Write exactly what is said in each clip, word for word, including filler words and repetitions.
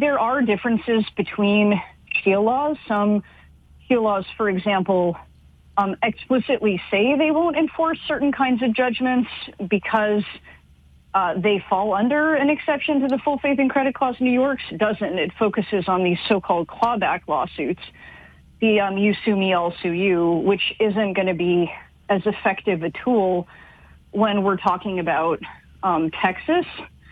there are differences between SHIELD laws. Some SHIELD laws, for example, um, explicitly say they won't enforce certain kinds of judgments because uh, they fall under an exception to the full faith and credit clause. New York's doesn't. It focuses on these so-called clawback lawsuits, the um, you sue me, I'll sue you, which isn't going to be as effective a tool when we're talking about um, Texas,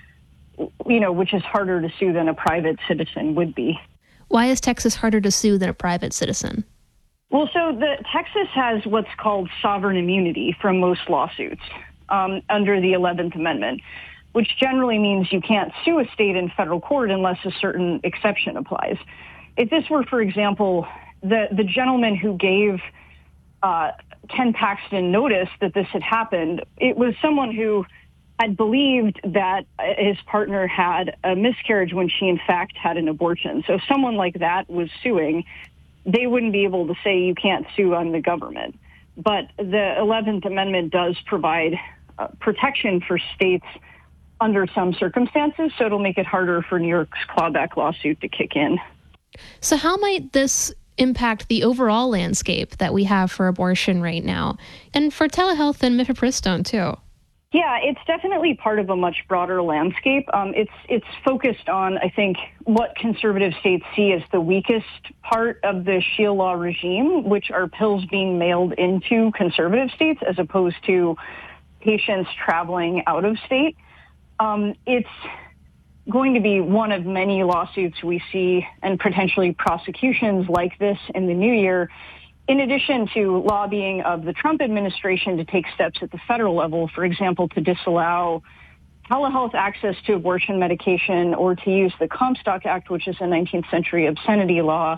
you know, which is harder to sue than a private citizen would be. Why is Texas harder to sue than a private citizen? Well, so the Texas has what's called sovereign immunity from most lawsuits um, under the eleventh Amendment, which generally means you can't sue a state in federal court unless a certain exception applies. If this were, for example, the, the gentleman who gave uh, Ken Paxton notice that this had happened, it was someone who had believed that his partner had a miscarriage when she, in fact, had an abortion. So if someone like that was suing, they wouldn't be able to say you can't sue on the government. But the eleventh Amendment does provide uh, protection for states under some circumstances, so it'll make it harder for New York's clawback lawsuit to kick in. So how might this impact the overall landscape that we have for abortion right now, and for telehealth and mifepristone, too? Yeah, it's definitely part of a much broader landscape. Um, it's it's focused on, I think, what conservative states see as the weakest part of the SHIELD law regime, which are pills being mailed into conservative states as opposed to patients traveling out of state. Um, it's going to be one of many lawsuits we see and potentially prosecutions like this in the new year, in addition to lobbying of the Trump administration to take steps at the federal level, for example, to disallow telehealth access to abortion medication or to use the Comstock Act, which is a nineteenth century obscenity law,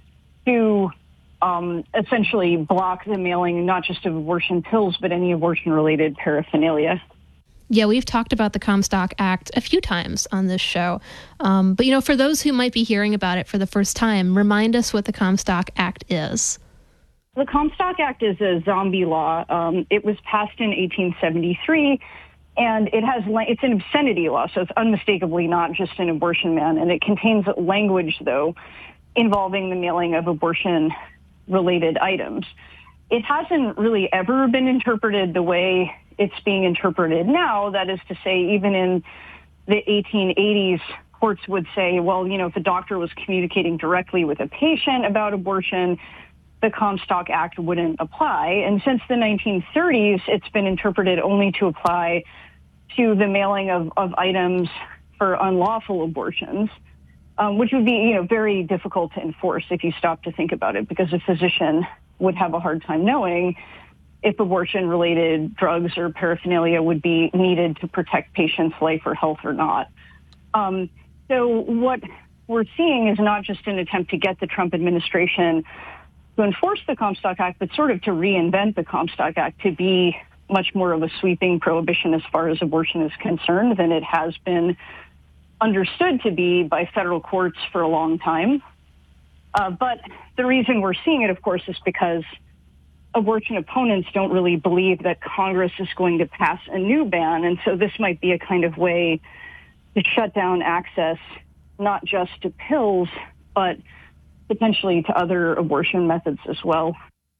to um, essentially block the mailing not just of abortion pills, but any abortion-related paraphernalia. Yeah, we've talked about the Comstock Act a few times on this show. Um, but, you know, for those who might be hearing about it for the first time, remind us what the Comstock Act is. The Comstock Act is a zombie law. Um, it was passed in eighteen seventy-three, and it has it's an obscenity law, so it's unmistakably not just an abortion ban. And it contains language, though, involving the mailing of abortion-related items. It hasn't really ever been interpreted the way it's being interpreted now. That is to say, even in the eighteen eighties, courts would say, well, you know, if a doctor was communicating directly with a patient about abortion, the Comstock Act wouldn't apply. And since the nineteen thirties, it's been interpreted only to apply to the mailing of, of items for unlawful abortions, um, which would be, you know, very difficult to enforce if you stop to think about it, because a physician would have a hard time knowing if abortion-related drugs or paraphernalia would be needed to protect patients' life or health or not. Um, so what we're seeing is not just an attempt to get the Trump administration to enforce the Comstock Act, but sort of to reinvent the Comstock Act to be much more of a sweeping prohibition as far as abortion is concerned than it has been understood to be by federal courts for a long time. Uh, but the reason we're seeing it, of course, is because abortion opponents don't really believe that Congress is going to pass a new ban. And so this might be a kind of way to shut down access, not just to pills, but potentially to other abortion methods as well.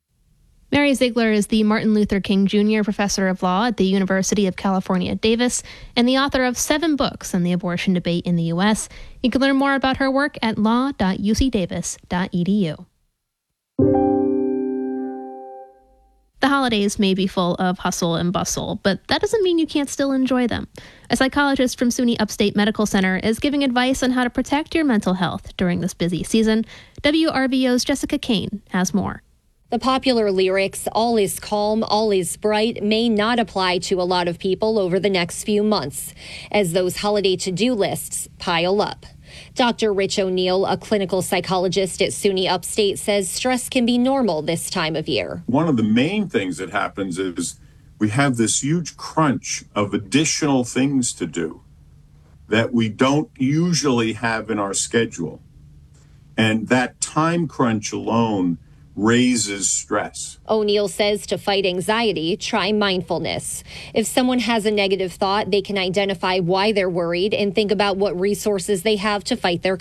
Mary Ziegler is the Martin Luther King Junior Professor of Law at the University of California, Davis, and the author of seven books on the abortion debate in the U S. You can learn more about her work at law dot u c davis dot e d u. The holidays may be full of hustle and bustle, but that doesn't mean you can't still enjoy them. A psychologist from SUNY Upstate Medical Center is giving advice on how to protect your mental health during this busy season. W R V O's Jessica Kane has more. The popular lyrics, "All is calm, all is bright," may not apply to a lot of people over the next few months, as those holiday to-do lists pile up. Doctor Rich O'Neill, a clinical psychologist at SUNY Upstate, says stress can be normal this time of year. One of the main things that happens is we have this huge crunch of additional things to do that we don't usually have in our schedule. And that time crunch alone raises stress. O'Neill says to fight anxiety, try mindfulness. If someone has a negative thought, they can identify why they're worried and think about what resources they have to fight their